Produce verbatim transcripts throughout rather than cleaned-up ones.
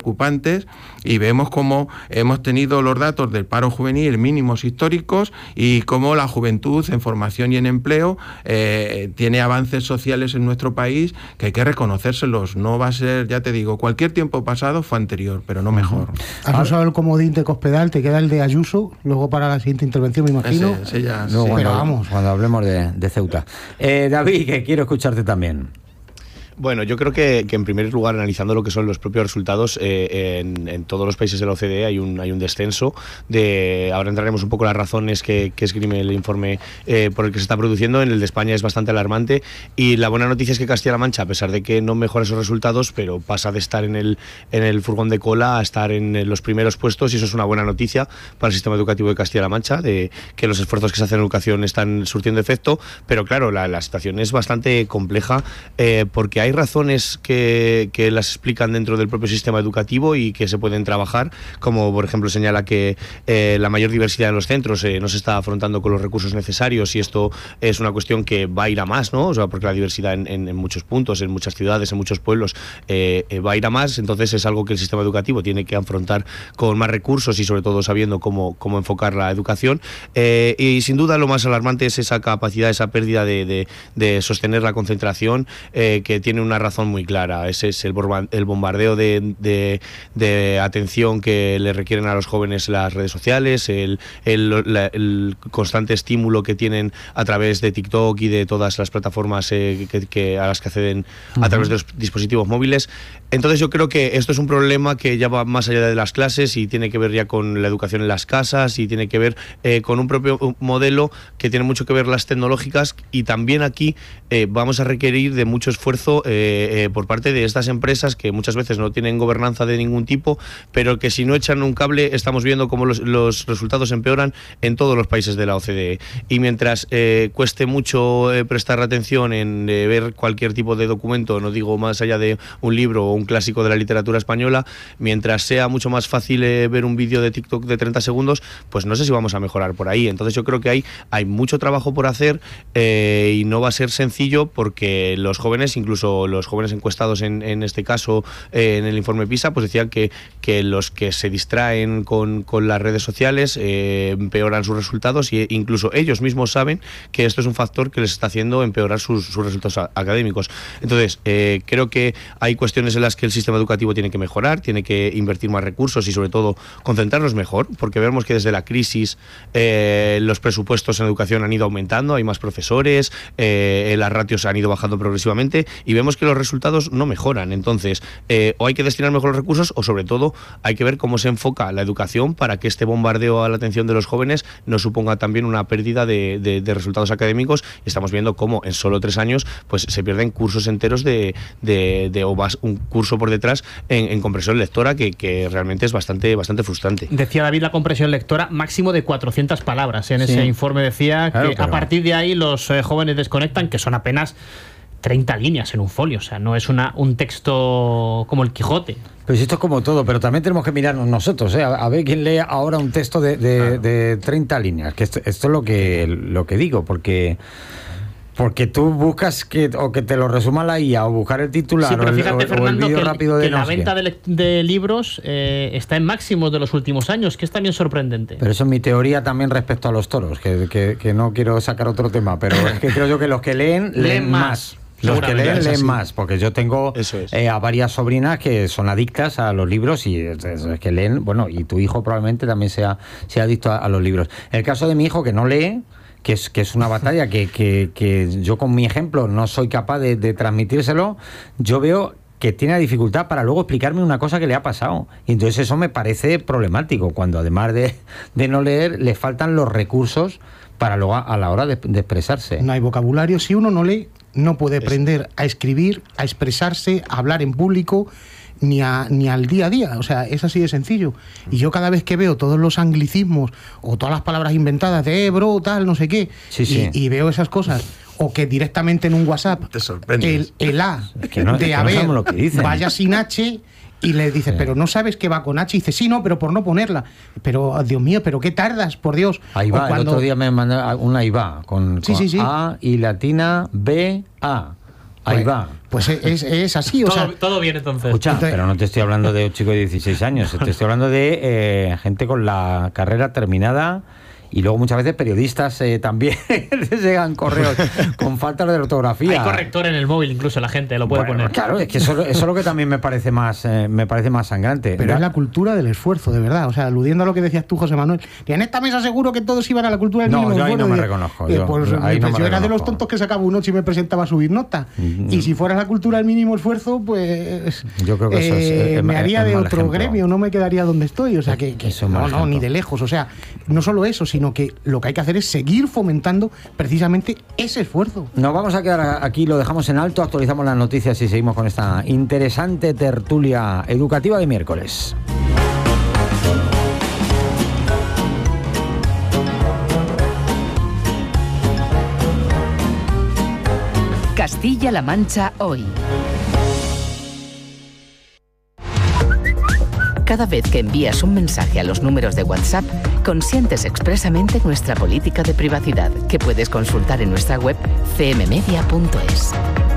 preocupantes, y vemos cómo hemos tenido los datos del paro juvenil mínimos históricos y cómo la juventud en formación y en empleo eh, tiene avances sociales en nuestro país que hay que reconocérselos. No va a ser, ya te digo, cualquier tiempo pasado fue anterior, pero no mejor. Has usado el comodín de Cospedal, te queda el de Ayuso, luego para la siguiente intervención me imagino. Ese, ese ya, no, sí. Pero cuando, vamos. Cuando hablemos de, de Ceuta. Eh, David, que quiero escucharte también. Bueno, yo creo que, que en primer lugar, analizando lo que son los propios resultados, eh, en, en todos los países de la O C D E hay un, hay un descenso. De, ahora entraremos un poco las razones que, que esgrime el informe eh, por el que se está produciendo. En el de España es bastante alarmante, y la buena noticia es que Castilla-La Mancha, a pesar de que no mejora esos resultados, pero pasa de estar en el, en el furgón de cola a estar en los primeros puestos, y eso es una buena noticia para el sistema educativo de Castilla-La Mancha, de que los esfuerzos que se hacen en educación están surtiendo efecto. Pero claro, la, la situación es bastante compleja eh, porque hay Hay razones que, que las explican dentro del propio sistema educativo y que se pueden trabajar, como por ejemplo señala que eh, la mayor diversidad en los centros eh, no se está afrontando con los recursos necesarios, y esto es una cuestión que va a ir a más, ¿no? O sea, porque la diversidad en, en, en muchos puntos, en muchas ciudades, en muchos pueblos eh, eh, va a ir a más. Entonces es algo que el sistema educativo tiene que afrontar con más recursos y sobre todo sabiendo cómo, cómo enfocar la educación. Eh, y sin duda lo más alarmante es esa capacidad, esa pérdida de, de, de sostener la concentración, eh, que tiene una razón muy clara. Ese es el, el bombardeo de, de, de atención que le requieren a los jóvenes las redes sociales, el, el, la, el constante estímulo que tienen a través de TikTok y de todas las plataformas eh, que, que a las que acceden uh-huh. a través de los dispositivos móviles. Entonces yo creo que esto es un problema que ya va más allá de las clases y tiene que ver ya con la educación en las casas, y tiene que ver eh, con un propio modelo que tiene mucho que ver las tecnológicas, y también aquí eh, vamos a requerir de mucho esfuerzo Eh, eh, por parte de estas empresas que muchas veces no tienen gobernanza de ningún tipo, pero que si no echan un cable estamos viendo cómo los, los resultados empeoran en todos los países de la O C D E. Y mientras eh, cueste mucho eh, prestar atención en eh, ver cualquier tipo de documento, no digo más allá de un libro o un clásico de la literatura española, mientras sea mucho más fácil eh, ver un vídeo de TikTok de treinta segundos, pues no sé si vamos a mejorar por ahí. Entonces yo creo que hay, hay mucho trabajo por hacer eh, y no va a ser sencillo, porque los jóvenes, incluso los jóvenes encuestados en, en este caso eh, en el informe PISA, pues decían que, que los que se distraen con, con las redes sociales eh, empeoran sus resultados, e incluso ellos mismos saben que esto es un factor que les está haciendo empeorar sus, sus resultados a, académicos. Entonces eh, creo que hay cuestiones en las que el sistema educativo tiene que mejorar, tiene que invertir más recursos y sobre todo concentrarnos mejor, porque vemos que desde la crisis eh, los presupuestos en educación han ido aumentando, hay más profesores, eh, las ratios han ido bajando progresivamente, y vemos que los resultados no mejoran. Entonces eh, o hay que destinar mejor los recursos, o sobre todo hay que ver cómo se enfoca la educación para que este bombardeo a la atención de los jóvenes no suponga también una pérdida de, de, de resultados académicos. Estamos viendo cómo en solo tres años pues se pierden cursos enteros de, de, de o vas un curso por detrás en, en comprensión lectora, que, que realmente es bastante, bastante frustrante. Decía David la comprensión lectora máximo de cuatrocientas palabras. En sí. ese informe decía claro, que pero... a partir de ahí los eh, jóvenes desconectan, que son apenas treinta líneas en un folio, o sea, no es una, un texto como el Quijote. Pues esto es como todo, pero también tenemos que mirarnos nosotros, ¿eh? a, a ver quién lee ahora un texto de, de, claro. de treinta líneas, que esto, esto es lo que, lo que digo, porque... Porque tú buscas que o que te lo resuma la I A o buscar el titular, sí, pero fíjate, o el, Fernando, o el vídeo rápido de que la venta de, de libros eh, está en máximos de los últimos años, que es también sorprendente. Pero eso es mi teoría también respecto a los toros, que, que, que no quiero sacar otro tema, pero es que creo yo que los que leen, leen, leen más. más. Los que leen, leen más, porque yo tengo es. eh, a varias sobrinas que son adictas a los libros y es, es, es que leen, bueno, y tu hijo probablemente también sea, sea adicto a, a los libros. El caso de mi hijo, que no lee, que es, que es una batalla que, que, que yo con mi ejemplo no soy capaz de, de transmitírselo, yo veo que tiene dificultad para luego explicarme una cosa que le ha pasado. Y entonces eso me parece problemático, cuando además de, de no leer, le faltan los recursos para luego a, a la hora de, de expresarse. No hay vocabulario. Si uno no lee, no puede aprender a escribir, a expresarse, a hablar en público, ni a, ni al día a día. O sea, es así de sencillo. Y yo cada vez que veo todos los anglicismos o todas las palabras inventadas de eh, bro, tal, no sé qué, sí, sí. Y, y veo esas cosas, o que directamente en un WhatsApp el, el A es que no, de es que haber no lo que dicen. Vaya sin H, y le dices, sí. pero no sabes que va con H, y dice, sí, no, pero por no ponerla. Pero, Dios mío, pero qué tardas, por Dios. Ahí va, cuando... el otro día me mandó una I V A con, sí, con sí, sí. A y latina B, A. Ahí va. Pues es, es así, o todo, sea... Todo bien, entonces. Escucha, entonces, pero no te estoy hablando de un chico de dieciséis años, te estoy hablando de eh, gente con la carrera terminada. Y luego muchas veces periodistas eh, también les llegan correos con faltas de ortografía. Hay corrector en el móvil, incluso la gente lo puede bueno, poner. Claro, es que eso, eso es lo que también me parece más eh, me parece más sangrante. Pero es la cultura del esfuerzo, de verdad. O sea, aludiendo a lo que decías tú, José Manuel. Y en esta mesa seguro que todos iban a la cultura del no, mínimo yo ahí esfuerzo. no me Y, reconozco. y, Yo, pues, ahí no pues me yo era de los reconozco. tontos que sacaba un ocho y me presentaba a subir nota. Mm. Y si fuera la cultura del mínimo esfuerzo, pues... Yo creo que eso es... Eh, es me haría es de mal otro ejemplo. gremio, no me quedaría donde estoy. O sea, que, que Eso es no, mal no, ejemplo. ni de lejos. O sea, no solo eso, sino que lo que hay que hacer es seguir fomentando precisamente ese esfuerzo. Nos vamos a quedar aquí, lo dejamos en alto, actualizamos las noticias y seguimos con esta interesante tertulia educativa de miércoles. Castilla-La Mancha hoy. Cada vez que envías un mensaje a los números de WhatsApp, consientes expresamente nuestra política de privacidad, que puedes consultar en nuestra web c m media punto es.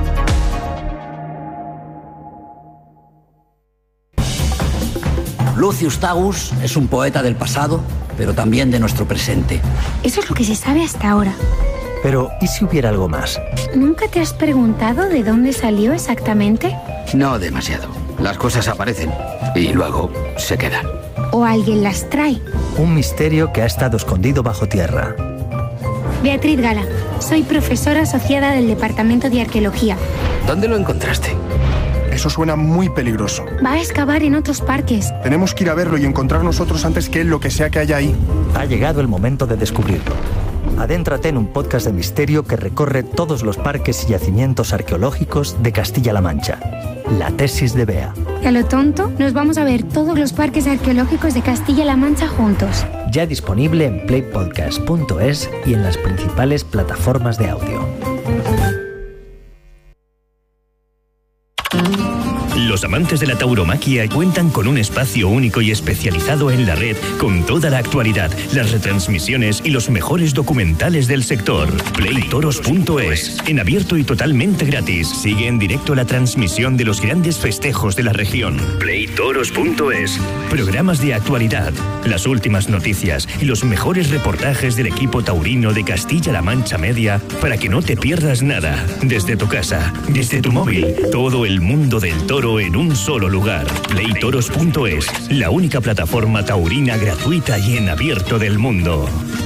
Lucius Tagus es un poeta del pasado, pero también de nuestro presente. Eso es lo que se sabe hasta ahora. Pero, ¿y si hubiera algo más? ¿Nunca te has preguntado de dónde salió exactamente? No demasiado. Las cosas aparecen y luego se quedan. ¿O alguien las trae? Un misterio que ha estado escondido bajo tierra. Beatriz Gala, soy profesora asociada del Departamento de Arqueología. ¿Dónde lo encontraste? Eso suena muy peligroso. Va a excavar en otros parques. Tenemos que ir a verlo y encontrar nosotros antes que él lo que sea que haya ahí. Ha llegado el momento de descubrirlo. Adéntrate en un podcast de misterio que recorre todos los parques y yacimientos arqueológicos de Castilla-La Mancha. La tesis de Bea. Y a lo tonto, nos vamos a ver todos los parques arqueológicos de Castilla-La Mancha juntos. Ya disponible en play podcast punto es y en las principales plataformas de audio. Los amantes de la tauromaquia cuentan con un espacio único y especializado en la red con toda la actualidad, las retransmisiones y los mejores documentales del sector. play toros punto es, en abierto y totalmente gratis. Sigue en directo la transmisión de los grandes festejos de la región. play toros punto es. Programas de actualidad, las últimas noticias y los mejores reportajes del equipo taurino de Castilla-La Mancha Media para que no te pierdas nada. Desde tu casa, desde tu móvil, todo el mundo del toro en un solo lugar. play toros punto es, la única plataforma taurina gratuita y en abierto del mundo.